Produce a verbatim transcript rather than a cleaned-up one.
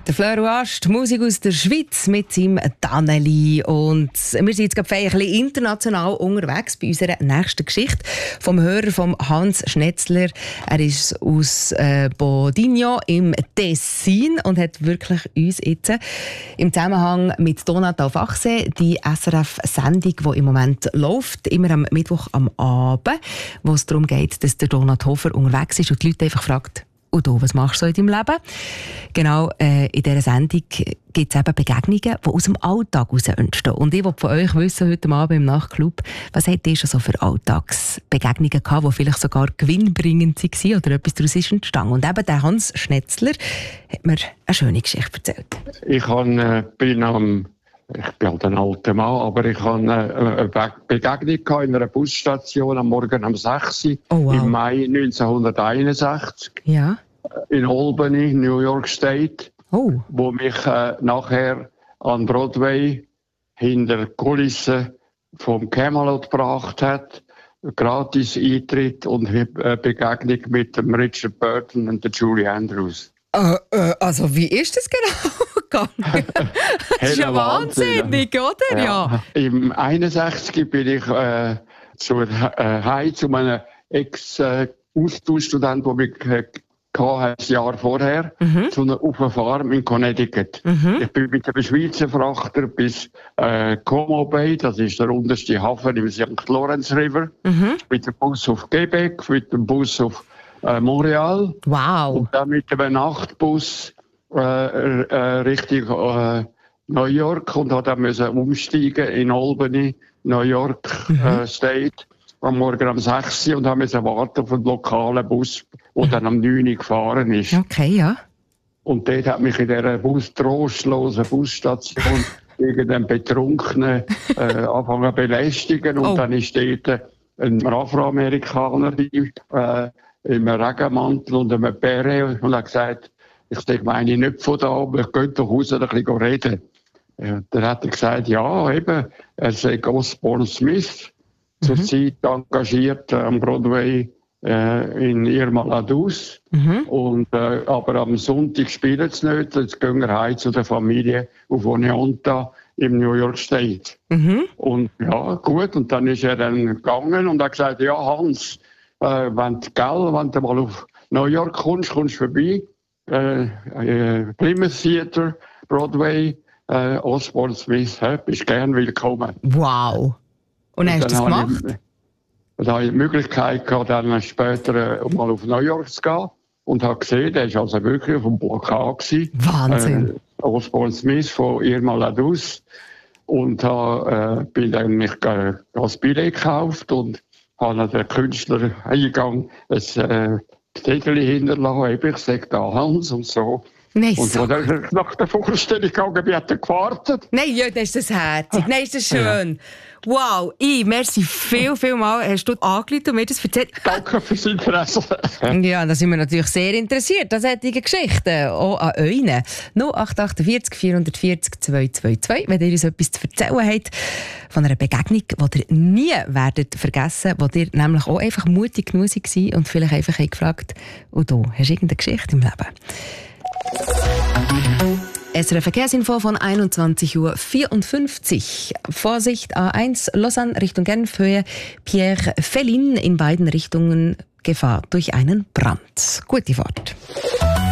Der Fleur Rouage, die Musik aus der Schweiz mit seinem Tanneli. Und wir sind jetzt gerade ein bisschen international unterwegs bei unserer nächsten Geschichte vom Hörer von Hans Schnetzler. Er ist aus äh, Bodigno im Tessin und hat wirklich uns jetzt im Zusammenhang mit Donat auf Achse die S R F-Sendung, die im Moment läuft, immer am Mittwoch am Abend, wo es darum geht, dass der Donat Hofer unterwegs ist und die Leute einfach fragt, Udo, was machst du so in deinem Leben? Genau, äh, in dieser Sendung gibt es eben Begegnungen, die aus dem Alltag heraus entstehen. Und ich will von euch wissen, heute Abend im Nachtclub, was habt ihr schon so für Alltagsbegegnungen gehabt, die vielleicht sogar gewinnbringend waren oder etwas daraus ist entstanden? Und eben der Hans Schnetzler hat mir eine schöne Geschichte erzählt. Ich han, äh, bin am, ich bin halt ein alter Mann, aber ich hatte äh, eine Begegnung in einer Busstation am Morgen um sechs Uhr oh, wow. im Mai neunzehnhunderteinundsechzig ja. in Albany, New York State, oh. wo mich äh, nachher an Broadway hinter der Kulisse vom Camelot gebracht hat. Gratis Eintritt und äh, Begegnung mit dem Richard Burton und der Julie Andrews. Uh, uh, also wie ist das genau gegangen? Das ist ja wahnsinnig, oder? Ja. ja. Im einundsechzig bin ich äh, zur, äh, heim zu meinem Ex-Austauschstudent, der mich äh, ein Jahr vorher, mhm. zu einer, auf einer Farm in Connecticut. Mhm. Ich bin mit einem Schweizer Frachter bis äh, Como Bay, das ist der unterste Hafen im Sankt Lawrence River, mhm. mit dem Bus auf Quebec, mit dem Bus auf äh, Montreal. Wow. Und dann mit einem Nachtbus äh, äh, Richtung äh, New York und hat dann müssen umsteigen in Albany, New York mhm. äh, State, am Morgen um sechs Uhr und haben müssen warten auf einen lokalen Bus, der mhm. dann am neun Uhr gefahren ist. Okay, ja. Und dort hat mich in dieser Bus, trostlosen Busstation irgendein Betrunkenen äh, angefangen zu belästigen. Und oh. dann ist dort ein Afroamerikaner äh, im Regenmantel und einem Beret und hat gesagt, ich denke, meine nicht von da, aber ich könnte doch raus und ein bisschen reden. Ja, dann hat er gesagt, ja, eben, er sei Osborne Smith, mhm. zurzeit engagiert am Broadway äh, in Irma La Douce. Mhm. Und, äh, aber am Sonntag spielen sie nicht, jetzt gehen wir heim zu der Familie auf Oneonta im New York State. Mhm. Und ja, gut, und dann ist er dann gegangen und hat gesagt, ja, Hans, äh, wenn du, gell, wenn du mal auf New York kommst, kommst du vorbei. Äh, äh, Plymouth Theater, Broadway, äh, Osborne Smith, äh, bist gern willkommen. Wow. Und, und hast du das gemacht? Ich, dann habe ich die Möglichkeit gehabt, dann später äh, mal auf New York zu gehen und habe gesehen, der war also wirklich auf dem Plakat gewesen. Wahnsinn. Äh, Osborne Smith von Irma La Douce. Und habe, äh, bin dann mich äh, das Billett gekauft und habe den Künstler Eingang ein äh, Zettel hinterlassen, ich sage da Hans und so. Nein, und so als ich nach der Vorstellung gegangen bin, hat er gewartet. Nein, ja, das ist das herzig. Nein, ist das schön. Ja. Wow, ich, merci viel, viel mal. Hast du angerufen und mir das erzählt? Danke fürs Interesse. Ja, da sind wir natürlich sehr interessiert. Das hat die Geschichten auch an euren. null acht acht vier vier vier null zwei zwei zwei, wenn ihr uns etwas zu erzählen habt von einer Begegnung, die ihr nie werdet vergessen, wo ihr nämlich auch einfach mutig genug seid und vielleicht einfach gefragt, und du, hast du irgendeine Geschichte im Leben? S R F Verkehrsinfo von einundzwanzig Uhr vierundfünfzig. Vorsicht A eins, Lausanne Richtung Genf, Höhe Pierre Fellin, in beiden Richtungen Gefahr durch einen Brand. Gute Fahrt.